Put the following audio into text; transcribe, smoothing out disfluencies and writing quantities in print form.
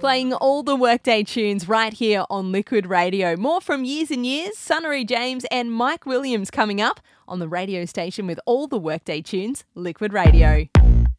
playing all the Workday tunes right here on Liquid Radio. More from Years and Years, Sunnery James and Mike Williams coming up on the radio station with all the Workday tunes, Liquid Radio.